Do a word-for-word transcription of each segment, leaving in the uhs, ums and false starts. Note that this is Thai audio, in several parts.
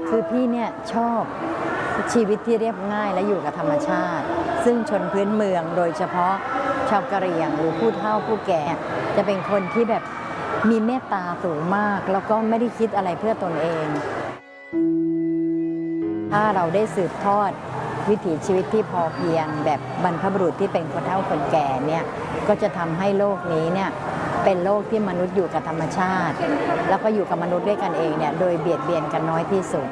คือพี่เนี่ยชอบชีวิตที่เรียบง่ายและอยู่กับธรรมชาติซึ่งชนพื้นเมืองโดยเฉพาะชาวกะเหรี่ยงหรือผู้เฒ่าผู้แก่จะเป็นคนที่แบบมีเมตตาสูงมากแล้วก็ไม่ได้คิดอะไรเพื่อตนเองถ้าเราได้สืบทอดวิถีชีวิตที่พอเพียงแบบบรรพบุรุษที่เป็นคนเฒ่าคนแก่เนี่ยก็จะทำให้โลกนี้เนี่ยเป็นโลกที่มนุษย์อยู่กับธรรมชาติแล้วก็อยู่กับมนุษย์ด้วยกันเองเนี่ยโดยเบียดเบียนกันน้อยที่สุด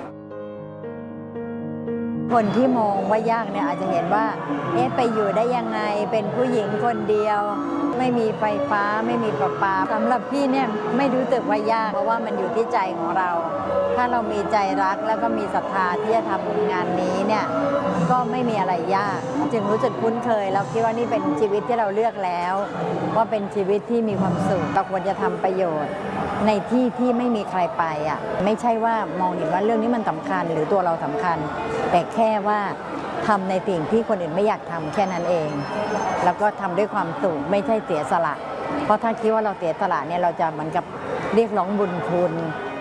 คนที่มองว่ายากเนี่ยอาจจะเห็นว่าเอ๊ะไปอยู่ได้ยังไงเป็นผู้หญิงคนเดียวไม่มีไฟฟ้าไม่มีประปาสำหรับพี่เนี่ยไม่รู้สึกว่ายากเพราะว่ามันอยู่ที่ใจของเราถ้าเรามีใจรักแล้วก็มีศรัทธาที่จะทำงานนี้เนี่ยก็ไม่มีอะไรยากจึงรู้สึกคุ้นเคยเราคิดว่านี่เป็นชีวิตที่เราเลือกแล้วว่าเป็นชีวิตที่มีความสุขเราควรจะทำประโยชน์ในที่ที่ไม่มีใครไปอ่ะไม่ใช่ว่ามองเห็นว่าเรื่องนี้มันสำคัญหรือตัวเราสำคัญแต่แค่ว่าทำในสิ่งที่คนอื่นไม่อยากทำแค่นั้นเองแล้วก็ทำด้วยความสุขไม่ใช่เสียสละเพราะถ้าคิดว่าเราเสียสละเนี่ยเราจะเหมือนกับเรียกร้องบุญคุณ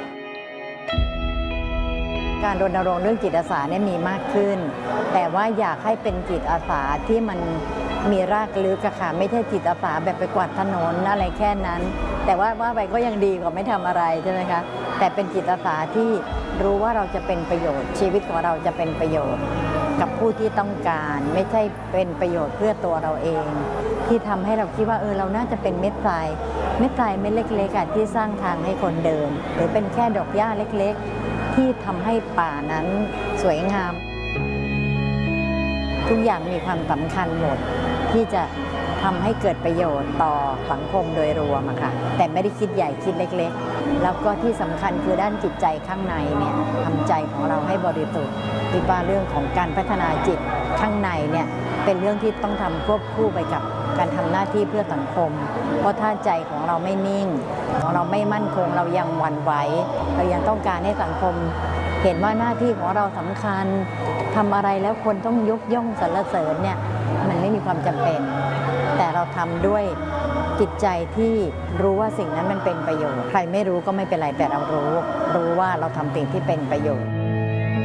การรณรงค์เรื่องจิตอาสาเนี่ยมีมากขึ้นแต่ว่าอยากให้เป็นจิตอาสาที่มันมีรากลึกอะค่ะไม่ใช่จิตอาสาแบบไปกวาดถนนอะไรแค่นั้นแต่ว่าว่าไปก็ยังดีกว่าไม่ทำอะไรใช่ไหมคะแต่เป็นจิตอาสาที่รู้ว่าเราจะเป็นประโยชน์ชีวิตของเราจะเป็นประโยชน์กับผู้ที่ต้องการไม่ใช่เป็นประโยชน์เพื่อตัวเราเองที่ทำให้เราคิดว่าเออเราน่าจะเป็นเม็ดทรายเม็ดทรายเม็ดเล็กๆที่สร้างทางให้คนเดินหรือเป็นแค่ดอกหญ้าเล็กๆที่ทำให้ป่านั้นสวยงามทุกอย่างมีความสำคัญหมดที่จะทำให้เกิดประโยชน์ต่อสังคมโดยรวมอะค่ะแต่ไม่ได้คิดใหญ่คิดเล็กๆแล้วก็ที่สำคัญคือด้านจิตใจข้างในเนี่ยทำใจของเราให้บริสุทธิ์ที่ว่าเรื่องของการพัฒนาจิตข้างในเนี่ยเป็นเรื่องที่ต้องทำควบคู่ไปกับการทำหน้าที่เพื่อสังคมเพราะถ้าใจของเราไม่นิ่งของเราไม่มั่นคงเรายังหวั่นไหวเรายังต้องการให้สังคมเห็นว่าหน้าที่ของเราสำคัญทำอะไรแล้วคนต้องยกย่องสรรเสริญเนี่ยมันไม่มีความจำเป็นแต่เราทำด้วยจิตใจที่รู้ว่าสิ่งนั้นมันเป็นประโยชน์ใครไม่รู้ก็ไม่เป็นไรแต่เรารู้รู้ว่าเราทำสิ่งที่เป็นประโยชน์